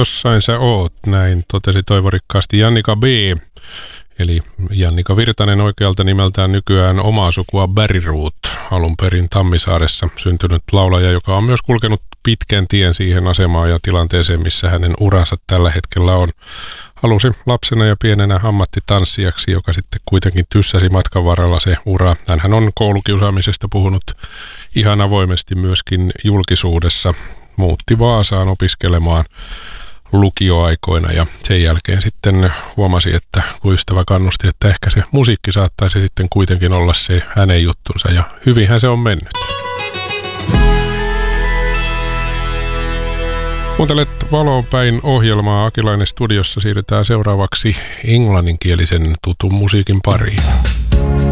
jossain sä oot, näin totesi toivorikkaasti Jannika B. Eli Jannika Virtanen oikealta nimeltään nykyään omaa sukua Bergroth, alun perin Tammisaaressa syntynyt laulaja, joka on myös kulkenut pitkän tien siihen asemaan ja tilanteeseen, missä hänen uransa tällä hetkellä on. Halusi lapsena ja pienenä ammattitanssijaksi, joka sitten kuitenkin tyssäsi matkan varrella se ura. Hänhän on koulukiusaamisesta puhunut ihan avoimesti myöskin julkisuudessa. Muutti Vaasaan opiskelemaan lukioaikoina ja sen jälkeen sitten huomasi, että kun ystävä kannusti, että ehkä se musiikki saattaisi sitten kuitenkin olla se hänen juttunsa ja hyvinhän se on mennyt. Kuuntelet Valoon päin -ohjelmaa. Akilainen studiossa. Siirrytään seuraavaksi englanninkielisen tutun musiikin pariin.